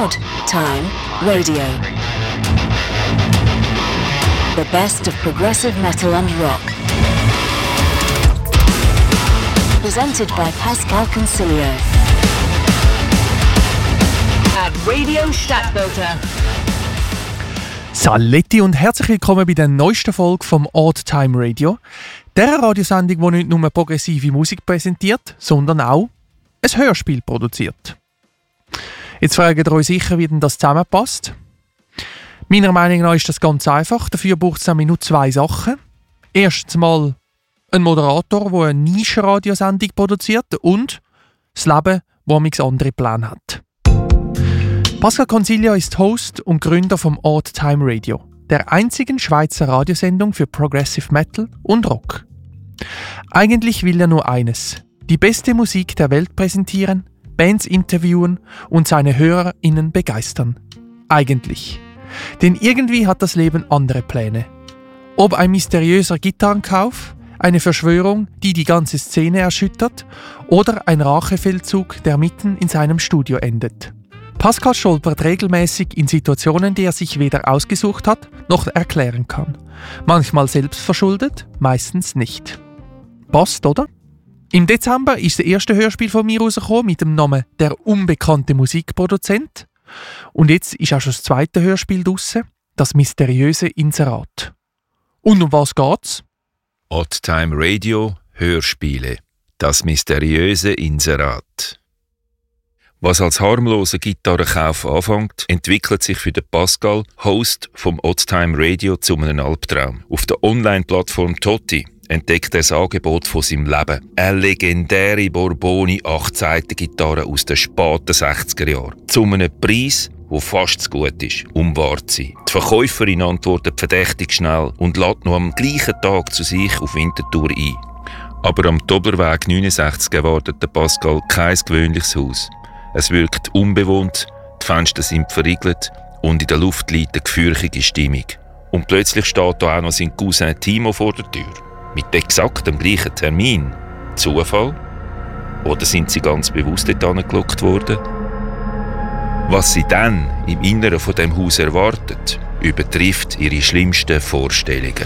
Odd Time Radio. The best of progressive metal and rock. Presented by Pascal Concilio. At Radio Stadtfilter. Saletti und herzlich willkommen bei der neuesten Folge vom Odd Time Radio. Der Radiosendung, die nicht nur progressive Musik präsentiert, sondern auch ein Hörspiel produziert. Jetzt fragt ihr euch sicher, wie denn das zusammenpasst. Meiner Meinung nach ist das ganz einfach. Dafür braucht es nämlich nur zwei Sachen. Erstens mal ein Moderator, der eine Nischenradiosendung produziert, und das Leben, das andere Pläne hat. Pascal Concilio ist Host und Gründer vom Odd Time Radio, der einzigen Schweizer Radiosendung für Progressive Metal und Rock. Eigentlich will er nur eines: die beste Musik der Welt präsentieren, Bands interviewen und seine HörerInnen begeistern. Eigentlich. Denn irgendwie hat das Leben andere Pläne. Ob ein mysteriöser Gitarrenkauf, eine Verschwörung, die die ganze Szene erschüttert, oder ein Rachefeldzug, der mitten in seinem Studio endet. Pascal stolpert regelmäßig in Situationen, die er sich weder ausgesucht hat, noch erklären kann. Manchmal selbstverschuldet, meistens nicht. Passt, oder? Im Dezember ist das erste Hörspiel von mir rausgekommen mit dem Namen «Der unbekannte Musikproduzent». Und jetzt ist auch schon das zweite Hörspiel draussen, «Das mysteriöse Inserat». Und um was geht's? Odd Time Radio Hörspiele. Das mysteriöse Inserat. Was als harmloser Gitarrenkauf anfängt, entwickelt sich für den Pascal, Host vom Odd Time Radio, zu einem Albtraum. Auf der Online-Plattform Totti entdeckt er das Angebot von seinem Leben. Eine legendäre Borboni 8-Seiten-Gitarre aus den späten 60er Jahren. Zu einem Preis, der fast zu gut ist, um wahr zu sein. Die Verkäuferin antwortet verdächtig schnell und lädt noch am gleichen Tag zu sich auf Winterthur ein. Aber am Toblerweg 69 erwartet der Pascal kein gewöhnliches Haus. Es wirkt unbewohnt, die Fenster sind verriegelt und in der Luft liegt eine gefürchtige Stimmung. Und plötzlich steht da auch noch sein Cousin Timo vor der Tür. Mit exakt dem gleichen Termin. Zufall? Oder sind sie ganz bewusst dort angelockt worden? Was sie dann im Inneren von dem Haus erwartet, übertrifft ihre schlimmsten Vorstellungen.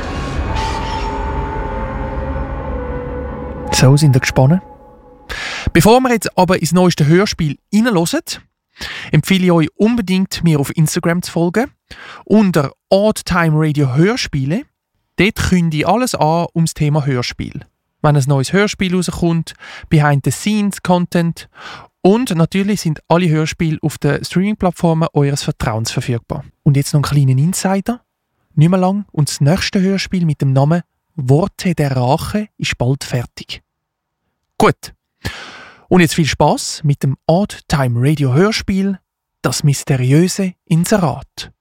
So, sind wir gespannt. Bevor wir jetzt aber ins neueste Hörspiel hineinhören, empfehle ich euch unbedingt, mir auf Instagram zu folgen. Unter Odd Time Radio Hörspiele. Dort kündige ich alles an ums Thema Hörspiel. Wenn ein neues Hörspiel rauskommt, Behind-the-Scenes-Content und natürlich sind alle Hörspiele auf den Streaming-Plattformen eures Vertrauens verfügbar. Und jetzt noch einen kleinen Insider. Nicht mehr lang und das nächste Hörspiel mit dem Namen «Worte der Rache» ist bald fertig. Gut. Und jetzt viel Spaß mit dem Odd Time Radio Hörspiel «Das mysteriöse Inserat».